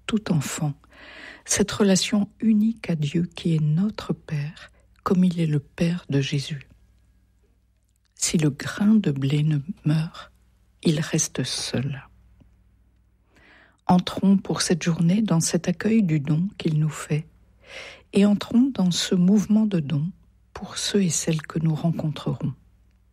tout enfant, cette relation unique à Dieu qui est notre Père, comme il est le Père de Jésus. Si le grain de blé ne meurt, il reste seul. Entrons pour cette journée dans cet accueil du don qu'il nous fait et entrons dans ce mouvement de don pour ceux et celles que nous rencontrerons.